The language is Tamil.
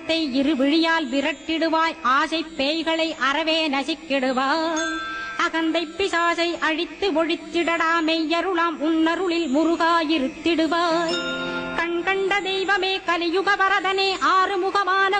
மனத்தை இருவிழியால் விரட்டிடுவாய். ஆசை பேய்களை அறவே நசிக்கிடுவாய். அகந்தை பிசாசை அழித்து ஒழித்திடடா மெய்யருளாம் உன்னருளில் முருகாயிருத்திடுவாய். கண் கண்ட தெய்வமே கலியுக வரதனே ஆறுமுகமான